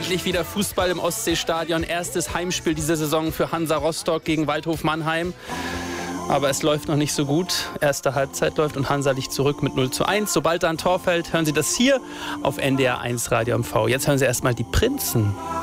Endlich wieder Fußball im Ostseestadion. Erstes Heimspiel dieser Saison für Hansa Rostock gegen Waldhof Mannheim. Aber es läuft noch nicht so gut. Erste Halbzeit läuft und Hansa liegt zurück mit 0:1. Sobald da ein Tor fällt, hören Sie das hier auf NDR 1 Radio MV. Jetzt hören Sie erstmal die Prinzen.